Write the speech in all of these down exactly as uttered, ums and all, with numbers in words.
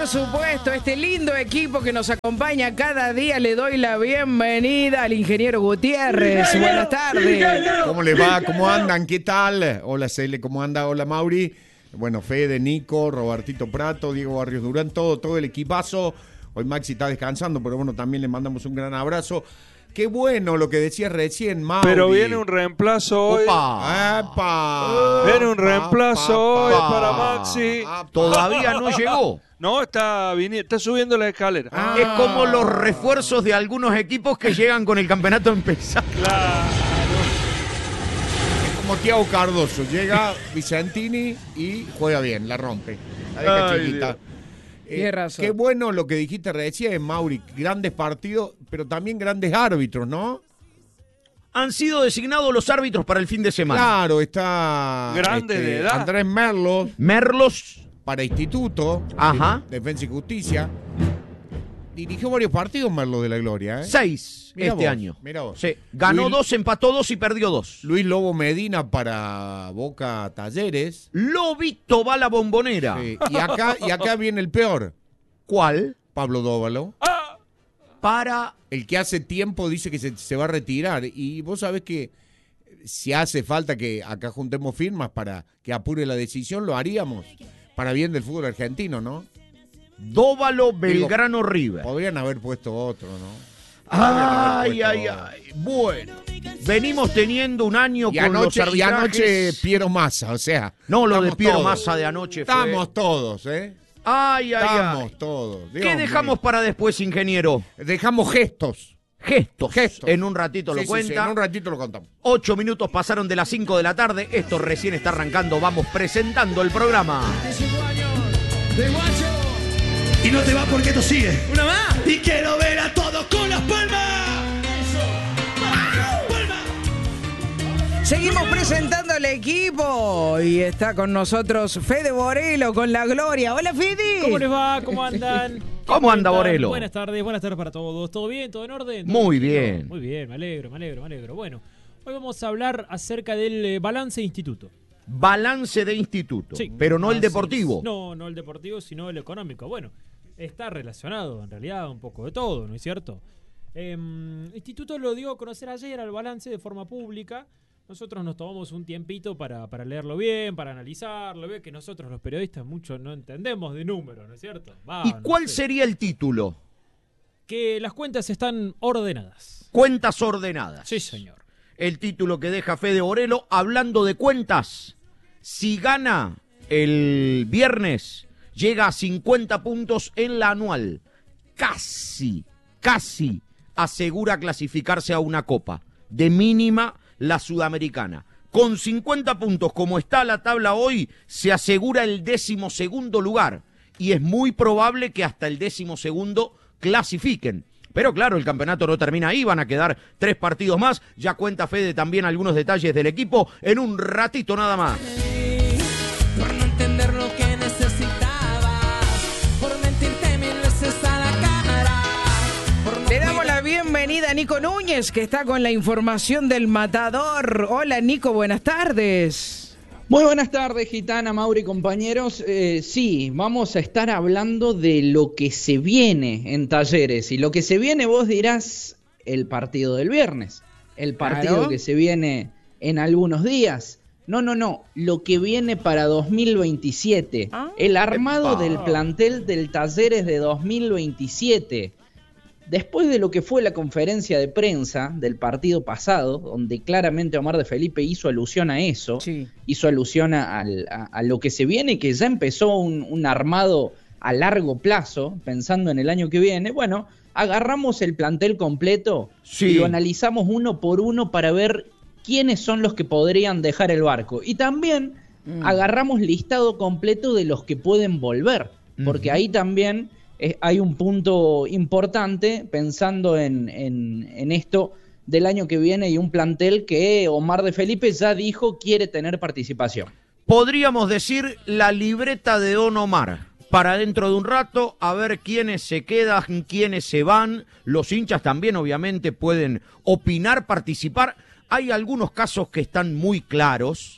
por supuesto, este lindo equipo que nos acompaña cada día. Le doy la bienvenida al ingeniero Gutiérrez. Buenas tardes. ¿Cómo le va? ¿Cómo andan? ¿Qué tal? Hola Cele, ¿cómo anda? Hola Mauri. Bueno, Fede, Nico, Robertito Prato, Diego Barrios Durán, todo, todo el equipazo. Hoy Maxi está descansando, pero bueno, también le mandamos un gran abrazo. Qué bueno lo que decías recién, Mauri. Pero viene un reemplazo hoy. ¡Opa! ¡Epa! Viene un reemplazo Pa, hoy pa, para pa. Maxi. Todavía no llegó. No, está, vini- está subiendo la escalera. Ah. Es como los refuerzos de algunos equipos que llegan con el campeonato empezado. Claro. Es como Thiago Cardoso. Llega Vicentini y juega bien, la rompe. La deja Ay, chiquita. Dios. Eh, Tienes razón. Qué bueno lo que dijiste recién, Mauri. Grandes partidos, pero también grandes árbitros, ¿no? Han sido designados los árbitros para el fin de semana. Claro, está Grande de edad. Andrés Merlos Merlos, para Instituto, Ajá. Defensa y Justicia. Dirigió varios partidos Merlos de la Gloria, ¿eh? seis Mirá este vos, año. mirá vos. Sí. Ganó Luis- dos, empató dos y perdió dos. Luis Lobo Medina para Boca Talleres. Lobito va la bombonera. Sí, Y acá, y acá viene el peor. ¿Cuál? Pablo Dóvalo. Para... El que hace tiempo dice que se, se va a retirar. Y vos sabés que si hace falta que acá juntemos firmas para que apure la decisión, lo haríamos. Para bien del fútbol argentino, ¿no? Dóvalo Belgrano River. Podrían haber puesto otro, ¿no? Ay, Podrían ay, haber puesto ay. Bueno, venimos teniendo un año Y con anoche, los y arbitrajes. anoche Piero Massa, o sea. No, lo de estamos Piero todos. Massa de anoche fue... Estamos todos, ¿eh? Ay, ay, Estamos ay. todos. Dios ¿Qué mío. dejamos para después, ingeniero? Dejamos gestos. Gestos. Gestos. En un ratito Sí, lo sí, cuenta. sí, en un ratito lo contamos. Ocho minutos pasaron de las cinco de la tarde. Esto recién está arrancando. Vamos presentando el programa. Y no te va porque esto sigue. ¿Una más? Y quiero ver a todos con las palmas. Seguimos presentando al equipo y está con nosotros Fede Borelo con la Gloria. Hola, Fede. ¿Cómo les va? ¿Cómo andan? ¿Cómo anda, ¿Qué tal? Borelo? Buenas tardes, buenas tardes para todos. ¿Todo bien? ¿Todo en orden? Muy ¿Todo bien. tranquilo? Muy bien, me alegro, me alegro, me alegro. Bueno, hoy vamos a hablar acerca del eh, balance instituto. Balance de instituto. Sí. Pero no el Así deportivo. es. No, no el deportivo, sino el económico. Bueno, está relacionado en realidad un poco de todo, ¿no es cierto? Eh, instituto lo dio a conocer ayer al balance de forma pública. Nosotros nos tomamos un tiempito para, para leerlo bien, para analizarlo. Ve que nosotros los periodistas mucho no entendemos de números, ¿no es cierto? Va, ¿Y no cuál sé. sería el título? Que las cuentas están ordenadas. Cuentas ordenadas. Sí, señor. El título que deja Fede Borelo. Hablando de cuentas, si gana el viernes, llega a cincuenta puntos en la anual. Casi, casi asegura clasificarse a una copa. De mínima, la sudamericana. Con cincuenta puntos, como está la tabla hoy, se asegura el décimo segundo lugar. Y es muy probable que hasta el décimo segundo clasifiquen. Pero claro, el campeonato no termina ahí, van a quedar tres partidos más. Ya cuenta Fede también algunos detalles del equipo en un ratito nada más. Por no entender lo que necesitabas, por mentirte mil veces a la cara, por no Le damos cuidar- la bienvenida a Nico Núñez, que está con la información del Matador. Hola, Nico, buenas tardes. Muy buenas tardes, Gitana, Mauri, compañeros. Eh, sí, vamos a estar hablando de lo que se viene en Talleres. Y lo que se viene, vos dirás, el partido del viernes. El partido Claro. que se viene en algunos días. No, no, no. Lo que viene para dos mil veintisiete. Ah. El armado Epa. del plantel del Talleres de dos mil veintisiete. Después de lo que fue la conferencia de prensa del partido pasado, donde claramente Omar de Felipe hizo alusión a eso, Sí. hizo alusión a, al- a- a lo que se viene, que ya empezó un, un armado a largo plazo, pensando en el año que viene. Bueno, agarramos el plantel completo Sí. y lo analizamos uno por uno para ver quiénes son los que podrían dejar el barco. Y también Mm. agarramos listado completo de los que pueden volver, porque Ujú. ahí también eh, hay un punto importante pensando en, en, en esto del año que viene y un plantel que Omar de Felipe ya dijo quiere tener participación. Podríamos decir la libreta de Don Omar. Para dentro de un rato, a ver quiénes se quedan, quiénes se van. Los hinchas también, obviamente, pueden opinar, participar. Hay algunos casos que están muy claros.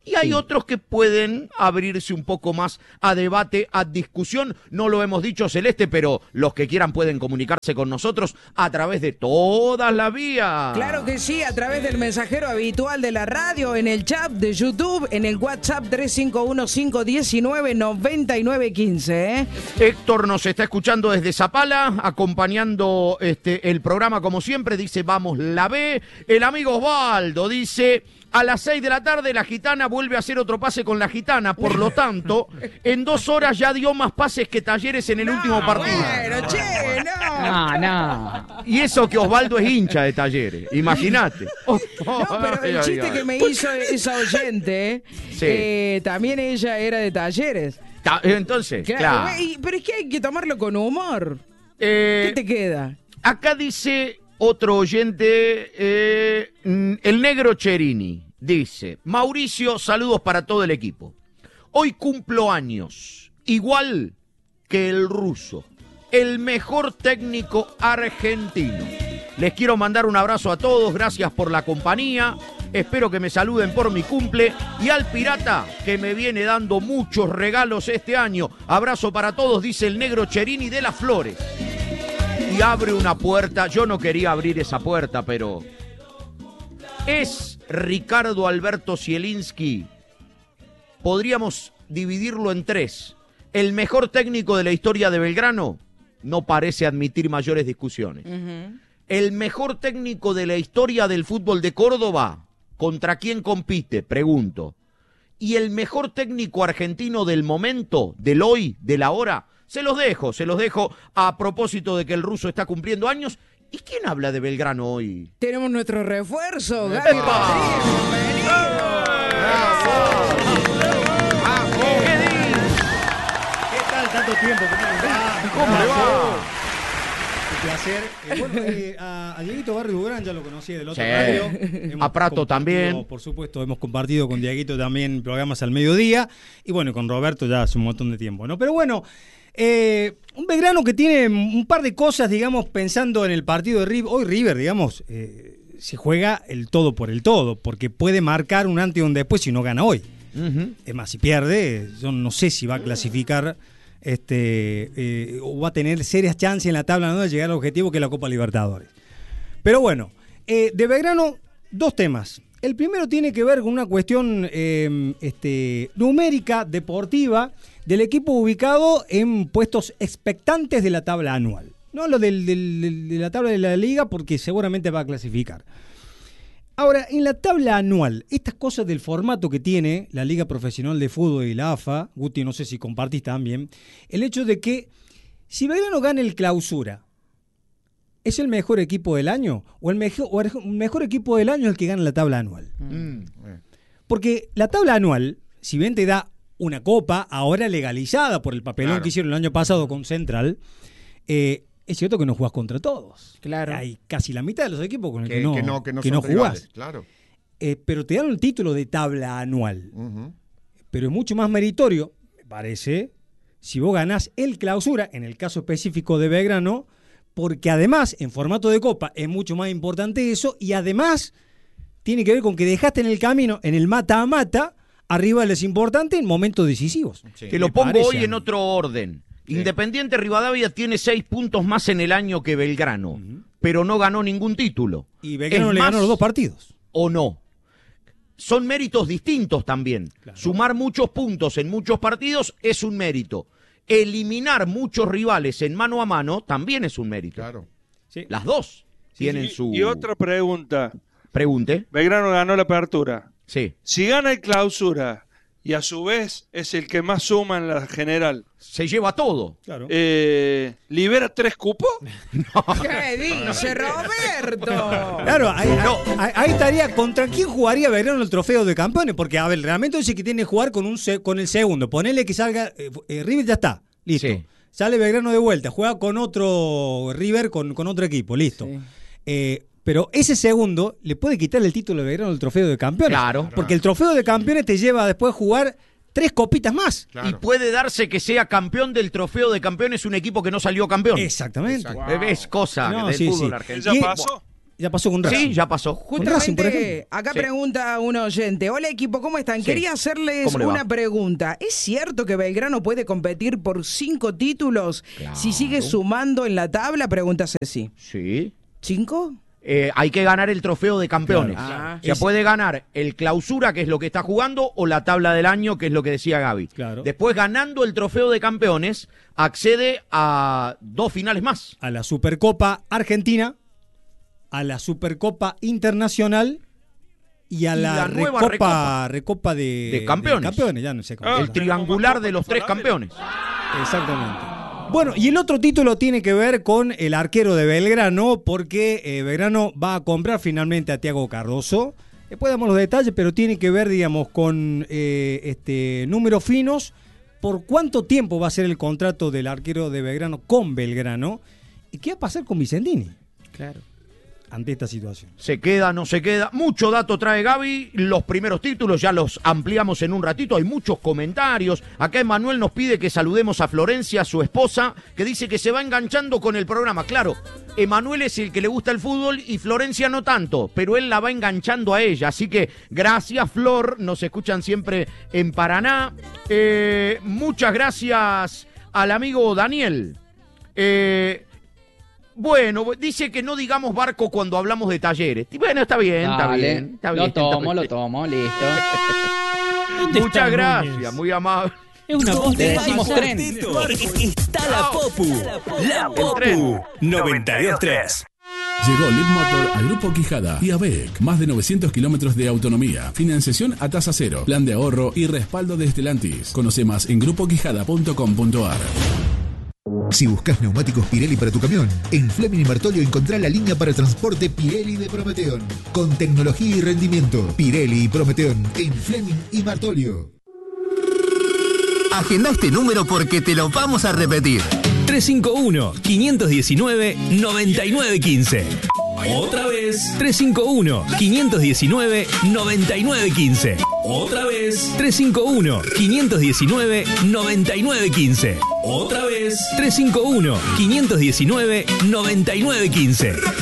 Y hay Sí. otros que pueden abrirse un poco más a debate, a discusión. No lo hemos dicho, Celeste, pero los que quieran pueden comunicarse con nosotros a través de todas las vías. Claro que sí, a través del mensajero habitual de la radio, en el chat de YouTube, en el WhatsApp tres cinco uno cinco uno nueve nueve nueve uno cinco. ¿eh? Héctor nos está escuchando desde Zapala, acompañando este, el programa como siempre. Dice, vamos la B. El amigo Osvaldo dice... A las seis de la tarde la Gitana vuelve a hacer otro pase con la Gitana, por lo tanto, en dos horas ya dio más pases que Talleres en el No, último partido. Bueno, che, no. No, no. Y eso que Osvaldo es hincha de Talleres, imagínate. No, pero el chiste que me hizo esa oyente, Sí. eh, también ella era de Talleres. Ta- Entonces, Claro, claro. güey, pero es que hay que tomarlo con humor. Eh, ¿Qué te queda? Acá dice otro oyente, eh, mm, el negro Cherini, dice, Mauricio, saludos para todo el equipo. Hoy cumplo años, igual que el ruso, el mejor técnico argentino. Les quiero mandar un abrazo a todos, gracias por la compañía, espero que me saluden por mi cumple y al pirata que me viene dando muchos regalos este año. Abrazo para todos, dice el negro Cherini de Las Flores. Y abre una puerta, yo no quería abrir esa puerta, pero... ¿Es Ricardo Alberto Zielinski? Podríamos dividirlo en tres. ¿El mejor técnico de la historia de Belgrano? No parece admitir mayores discusiones. Ujú. ¿El mejor técnico de la historia del fútbol de Córdoba? ¿Contra quién compite? Pregunto. ¿Y el mejor técnico argentino del momento, del hoy, de la hora? Se los dejo, se los dejo a propósito de que el ruso está cumpliendo años. ¿Y quién habla de Belgrano hoy? Tenemos nuestro refuerzo, Gaby ¡Epa! Rodríguez, ¿Qué dice? ¿Qué tal? Tanto tiempo. ¿Cómo le va? ¿Cómo le va? Un placer. Eh, bueno, eh, a, a Dieguito Barrio Durán ya lo conocí del otro Sí. radio. A Prato compartido, también. Por supuesto, hemos compartido con Dieguito también programas al mediodía. Y bueno, con Roberto ya hace un montón de tiempo, ¿no? Pero bueno, eh, un Belgrano que tiene un par de cosas, digamos, pensando en el partido de River. Hoy River, digamos, eh, se juega el todo por el todo, porque puede marcar un antes y un después si no gana hoy. Uh-huh. Es más, si pierde, yo no sé si va a clasificar este eh, o va a tener serias chances en la tabla, ¿no?, de llegar al objetivo que es la Copa Libertadores. Pero bueno, eh, de Belgrano, dos temas. El primero tiene que ver con una cuestión eh, este, numérica, deportiva, del equipo ubicado en puestos expectantes de la tabla anual. No lo del, del, del, de la tabla de la liga, porque seguramente va a clasificar. Ahora, en la tabla anual, estas cosas del formato que tiene la Liga Profesional de Fútbol y la A F A, Guti, no sé si compartís también, el hecho de que si Belgrano gana el Clausura, ¿es el mejor equipo del año? ¿O el mejor, o el mejor equipo del año es el que gana la tabla anual? Mm. Porque la tabla anual, si bien te da una copa, ahora legalizada por el papelón Claro. que hicieron el año pasado con Central, eh, es cierto que no jugás contra todos. Claro. Hay casi la mitad de los equipos con el que, Que, no, que no, que no que son no rivales, jugás. claro. Eh, pero te dan el título de tabla anual. Ujú. Pero es mucho más meritorio, me parece, si vos ganás el Clausura, en el caso específico de Belgrano, porque además, en formato de copa, es mucho más importante eso, y además tiene que ver con que dejaste en el camino, en el mata a mata, a rivales importantes en momentos decisivos. Sí. Te lo Me pongo parece hoy a en mí. otro orden. Sí. Independiente Rivadavia tiene seis puntos más en el año que Belgrano, pero no ganó ningún título. Y Belgrano Es le más, ganó los dos partidos. ¿O no? Son méritos distintos también. Claro. Sumar muchos puntos en muchos partidos es un mérito. Eliminar muchos rivales en mano a mano también es un mérito. Claro. Sí. Las dos Sí, tienen y, su... y otra pregunta. Pregunte. Belgrano ganó la apertura. Sí. Si gana el clausura y a su vez es el que más suma en la general, Se lleva todo. Claro. eh, ¿libera tres cupos? ¿Qué dice Roberto? Claro, ahí, ahí- ahí estaría. ¿Contra quién jugaría Belgrano el trofeo de campeones? Porque, a ver, el reglamento dice que tiene que jugar con un se- con el segundo. Ponele que salga. Eh, eh, River ya está. Listo. Sí. Sale Belgrano de vuelta. Juega con otro River, con, con otro equipo. Listo. Sí. Eh, pero ese segundo le puede quitar el título de Belgrano del trofeo de campeones. Claro. Porque el trofeo de campeones te lleva después a jugar tres copitas más. Claro. Y puede darse que sea campeón del trofeo de campeones un equipo que no salió campeón. Exactamente. Exacto. Es cosa No, del sí, fútbol sí. argentino. ¿Ya Y- pasó? Ya pasó con Racing. Sí, ya pasó. Con Racing, por Justamente, ejemplo. acá Sí. pregunta un oyente. Hola equipo, ¿cómo están? Sí. Quería hacerles ¿Cómo le va? una pregunta. ¿Es cierto que Belgrano puede competir por cinco títulos Claro. si sigue sumando en la tabla? Pregunta Ceci. Sí. ¿Cinco? Eh, hay que ganar el trofeo de campeones. Claro. Ah. O sea, puede ganar el clausura, que es lo que está jugando, o la tabla del año, que es lo que decía Gaby. Claro. Después, ganando el trofeo de campeones, accede a dos finales más. A la Supercopa Argentina, a la Supercopa Internacional y a Y la, la nueva Recopa, Recopa. Recopa de, De campeones. campeones, ya no sé cómo. Ah, se El llama. triangular de los tres campeones. Exactamente. Bueno, y el otro título tiene que ver con el arquero de Belgrano, porque eh, Belgrano va a comprar finalmente a Thiago Cardoso. Después damos los detalles, pero tiene que ver, digamos, con eh, este números finos. ¿Por cuánto tiempo va a ser el contrato del arquero de Belgrano con Belgrano? ¿Y qué va a pasar con Vicentini? Claro. Ante esta situación. Se queda, no se queda. Mucho dato trae Gaby. Los primeros títulos ya los ampliamos en un ratito. Hay muchos comentarios. Acá Emanuel nos pide que saludemos a Florencia, su esposa, que dice que se va enganchando con el programa. Claro, Emanuel es el que le gusta el fútbol y Florencia no tanto, pero él la va enganchando a ella. Así que gracias, Flor. Nos escuchan siempre en Paraná. Eh, muchas gracias al amigo Daniel. Eh... Bueno, dice que no digamos barco cuando hablamos de talleres. Y bueno, está bien, está Dale, bien, está bien. lo está tomo, bien. lo tomo, listo. ¿Dónde Muchas está gracias, Núñez? muy amable. Es una voz Le de decimos tren. Está la Popu. La tren. Popu. noventa y dos punto tres. Llegó Lead Motor a Grupo Quijada y a B E C. Más de novecientos kilómetros de autonomía, financiación a tasa cero, plan de ahorro y respaldo de Stellantis. Conoce más en grupo quijada punto com punto a r. Si buscas neumáticos Pirelli para tu camión, en Fleming y Martolio encontrá la línea para transporte Pirelli de Prometeon. Con tecnología y rendimiento, Pirelli y Prometeon en Fleming y Martolio. Agenda este número porque te lo vamos a repetir. tres cinco uno, cinco uno nueve, nueve nueve uno cinco. Otra vez. tres cinco uno, cinco uno nueve, nueve nueve uno cinco. Otra vez. tres cinco uno, cinco uno nueve, nueve nueve uno cinco. Otra vez. tres cinco uno, cinco uno nueve, nueve nueve uno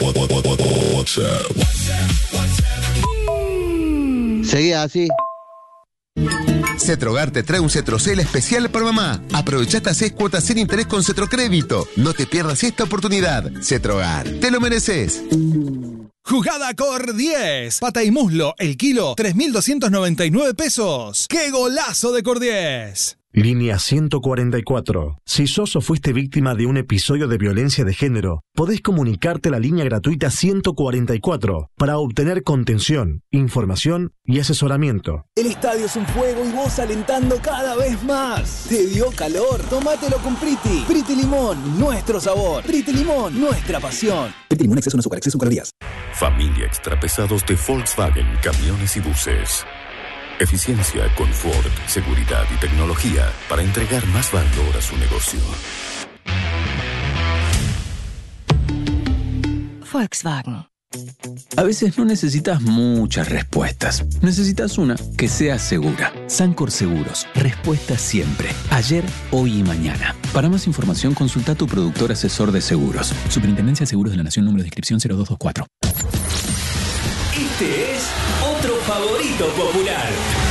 cinco. Seguí así. Cetrogar te trae un Cetrocel especial para mamá. Aprovecha hasta seis cuotas sin interés con Cetrocrédito. No te pierdas esta oportunidad. Cetrogar, te lo mereces. Jugada Cor diez. Pata y muslo, el kilo, tres mil doscientos noventa y nueve pesos. ¡Qué golazo de Cor diez! Línea ciento cuarenta y cuatro. Si sos o fuiste víctima de un episodio de violencia de género, podés comunicarte a la línea gratuita ciento cuarenta y cuatro para obtener contención, información y asesoramiento. El estadio es un fuego y vos alentando cada vez más. ¿Te dio calor? Tómatelo con Priti. Priti Limón, nuestro sabor. Priti Limón, nuestra pasión. Priti Limón, exceso no azúcar, exceso calorías. Familia extrapesados de Volkswagen, camiones y buses. Eficiencia, confort, seguridad y tecnología para entregar más valor a su negocio. Volkswagen. A veces no necesitas muchas respuestas. Necesitas una que sea segura. Sancor Seguros. Respuesta siempre. Ayer, hoy y mañana. Para más información, consulta a tu productor asesor de seguros. Superintendencia de Seguros de la Nación, número de inscripción cero dos dos cuatro. Este es otro favorito popular.